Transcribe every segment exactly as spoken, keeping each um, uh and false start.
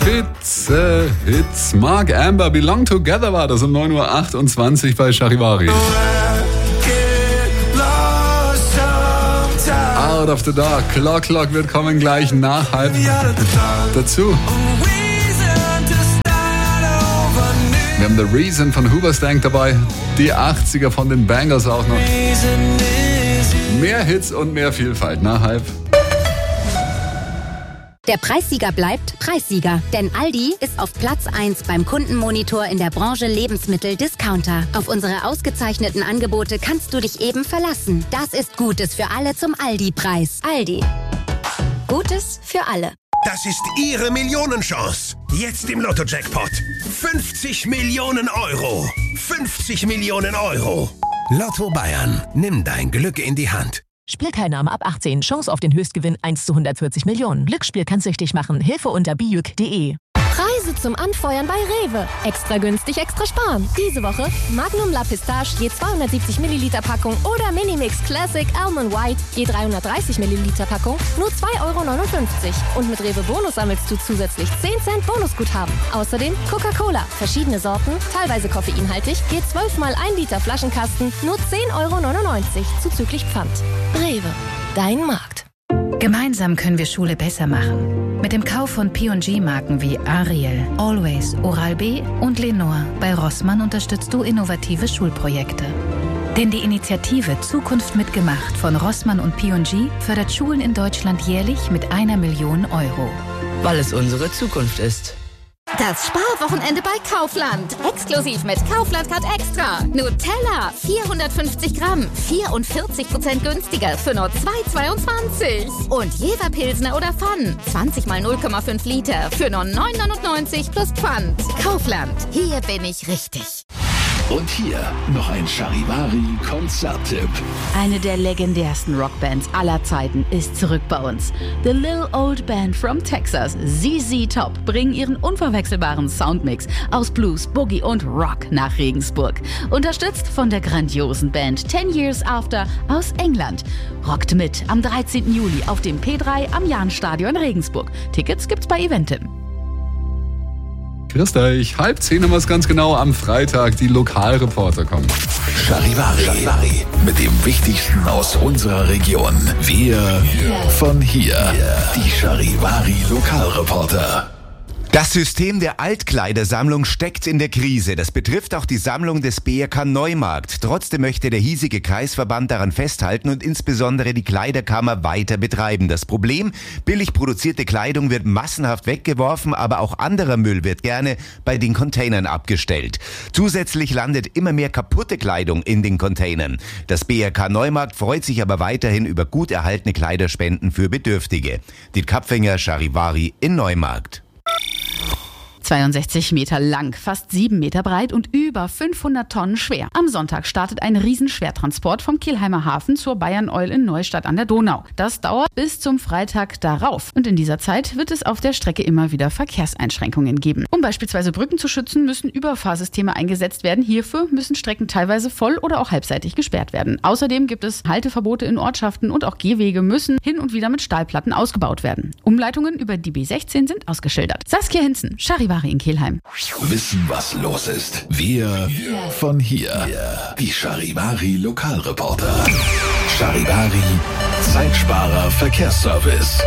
Spitze Hits. Mark Amber, Belong Together war das um neun Uhr achtundzwanzig bei Charivari. Out of the Dark. Clock Clock wird kommen gleich nach halb dazu. Wir haben The Reason von Hoobastank dabei. Die achtziger von den Bangers auch noch. Mehr Hits und mehr Vielfalt nach halb. Der Preissieger bleibt Preissieger, denn Aldi ist auf Platz eins beim Kundenmonitor in der Branche Lebensmittel-Discounter. Auf unsere ausgezeichneten Angebote kannst du dich eben verlassen. Das ist Gutes für alle zum Aldi-Preis. Aldi. Gutes für alle. Das ist Ihre Millionenchance. Jetzt im Lotto-Jackpot. fünfzig Millionen Euro. fünfzig Millionen Euro. Lotto Bayern. Nimm dein Glück in die Hand. Spielteilnahme ab achtzehn. Chance auf den Höchstgewinn eins zu hundertvierzig Millionen. Glücksspiel kann süchtig machen. Hilfe unter bijuk punkt de. Preise zum Anfeuern bei Rewe. Extra günstig, extra sparen. Diese Woche Magnum La Pistache je zweihundertsiebzig Milliliter Packung oder Minimix Classic Almond White je dreihundertdreißig Milliliter Packung nur zwei Euro neunundfünfzig. Und mit Rewe Bonus sammelst du zusätzlich zehn Cent Bonusguthaben. Außerdem Coca-Cola, verschiedene Sorten, teilweise koffeinhaltig, je zwölf mal ein Liter Flaschenkasten nur zehn Euro neunundneunzig zuzüglich Pfand. Rewe, dein Markt. Gemeinsam können wir Schule besser machen. Mit dem Kauf von P und G-Marken wie Ariel, Always, Oral-B und Lenore bei Rossmann unterstützt du innovative Schulprojekte. Denn die Initiative Zukunft mitgemacht von Rossmann und P und G fördert Schulen in Deutschland jährlich mit einer Million Euro. Weil es unsere Zukunft ist. Das Sparwochenende bei Kaufland. Exklusiv mit Kaufland Card Extra. Nutella, vierhundertfünfzig Gramm, vierundvierzig Prozent günstiger für nur zwei Euro zweiundzwanzig. Und Jever Pilsner oder Pfann, zwanzig mal null Komma fünf Liter für nur neun Euro neunundneunzig plus Pfand. Kaufland, hier bin ich richtig. Und hier noch ein Charivari-Konzerttipp. Eine der legendärsten Rockbands aller Zeiten ist zurück bei uns. The Little Old Band from Texas, Z Z Top, bringen ihren unverwechselbaren Soundmix aus Blues, Boogie und Rock nach Regensburg. Unterstützt von der grandiosen Band Ten Years After aus England. Rockt mit am dreizehnten Juli auf dem P drei am Jahnstadion Regensburg. Tickets gibt's bei Eventim. Grüßt euch. Halb zehn haben wir es ganz genau am Freitag. Die Lokalreporter kommen. Charivari. Charivari. Mit dem Wichtigsten aus unserer Region. Wir yeah. von hier. Yeah. Die Charivari Lokalreporter. Das System der Altkleidersammlung steckt in der Krise. Das betrifft auch die Sammlung des B R K Neumarkt. Trotzdem möchte der hiesige Kreisverband daran festhalten und insbesondere die Kleiderkammer weiter betreiben. Das Problem? Billig produzierte Kleidung wird massenhaft weggeworfen, aber auch anderer Müll wird gerne bei den Containern abgestellt. Zusätzlich landet immer mehr kaputte Kleidung in den Containern. Das B R K Neumarkt freut sich aber weiterhin über gut erhaltene Kleiderspenden für Bedürftige. Die Kapfinger, Charivari in Neumarkt. zweiundsechzig Meter lang, fast sieben Meter breit und über fünfhundert Tonnen schwer. Am Sonntag startet ein Riesenschwertransport vom Kelheimer Hafen zur Bayern Oil in Neustadt an der Donau. Das dauert bis zum Freitag darauf. Und in dieser Zeit wird es auf der Strecke immer wieder Verkehrseinschränkungen geben. Um beispielsweise Brücken zu schützen, müssen Überfahrsysteme eingesetzt werden. Hierfür müssen Strecken teilweise voll oder auch halbseitig gesperrt werden. Außerdem gibt es Halteverbote in Ortschaften und auch Gehwege müssen hin und wieder mit Stahlplatten ausgebaut werden. Umleitungen über die B sechzehn sind ausgeschildert. Saskia Hinzen, Charivari in Kelheim. Wissen, was los ist. Wir yeah. von hier. Yeah. Die Charivari Lokalreporter. Charivari Zeitsparer Verkehrsservice.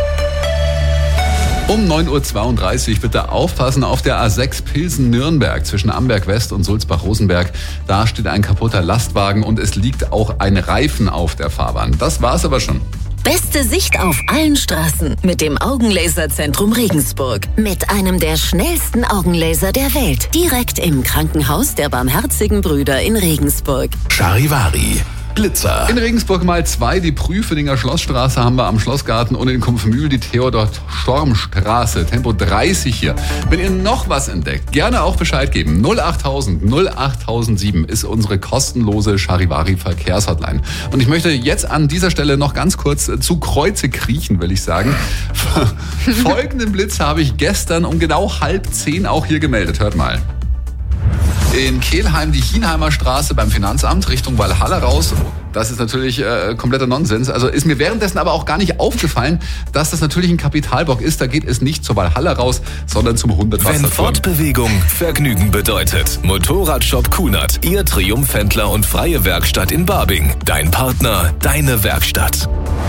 Um neun Uhr zweiunddreißig bitte aufpassen auf der A sechs Pilsen-Nürnberg zwischen Amberg West und Sulzbach-Rosenberg. Da steht ein kaputter Lastwagen und es liegt auch ein Reifen auf der Fahrbahn. Das war's aber schon. Beste Sicht auf allen Straßen mit dem Augenlaserzentrum Regensburg. Mit einem der schnellsten Augenlaser der Welt. Direkt im Krankenhaus der Barmherzigen Brüder in Regensburg. Charivari. Blitzer. In Regensburg mal zwei, die Prüfeninger Schlossstraße haben wir am Schlossgarten und in Kumpfmühl die Theodor-Storm-Straße. Tempo dreißig hier. Wenn ihr noch was entdeckt, gerne auch Bescheid geben. null achttausend null achttausendsieben ist unsere kostenlose Charivari-Verkehrshotline. Und ich möchte jetzt an dieser Stelle noch ganz kurz zu Kreuze kriechen, will ich sagen. Folgenden Blitz habe ich gestern um genau halb zehn auch hier gemeldet. Hört mal. In Kelheim die Hienheimer Straße beim Finanzamt Richtung Walhalla raus. Das ist natürlich äh, kompletter Nonsens. Also ist mir währenddessen aber auch gar nicht aufgefallen, dass das natürlich ein Kapitalbock ist. Da geht es nicht zur Valhalla raus, sondern zum hundertwasser. Wenn Fortbewegung Vergnügen bedeutet. Motorradshop Kunert, Ihr Triumphhändler und freie Werkstatt in Barbing. Dein Partner, deine Werkstatt.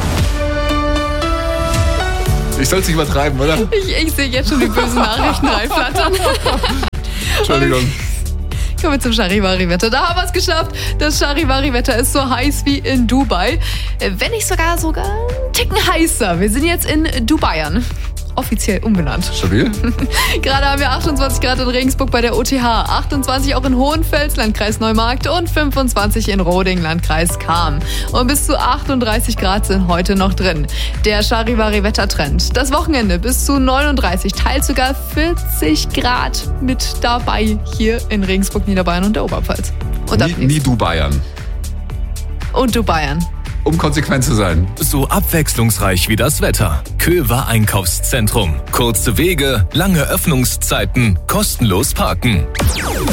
Ich soll es nicht übertreiben, oder? Ich, ich sehe jetzt schon die bösen Nachrichten reinflattern. Entschuldigung. Kommen wir zum Charivari-Wetter. Da haben wir es geschafft. Das Charivari-Wetter ist so heiß wie in Dubai. Wenn nicht sogar sogar einen Ticken heißer. Wir sind jetzt in Dubaiern. Offiziell umbenannt. Stabil. Gerade haben wir achtundzwanzig Grad in Regensburg bei der O T H, achtundzwanzig auch in Hohenfels, Landkreis Neumarkt und fünfundzwanzig in Roding, Landkreis Cham. Und bis zu achtunddreißig Grad sind heute noch drin. Der Charivari-Wettertrend. Das Wochenende bis zu neununddreißig, teils sogar vierzig Grad mit dabei hier in Regensburg, Niederbayern und der Oberpfalz. Und nie, nie du Bayern. Und du Bayern. Um konsequent zu sein. So abwechslungsreich wie das Wetter. Köver Einkaufszentrum. Kurze Wege, lange Öffnungszeiten, kostenlos parken.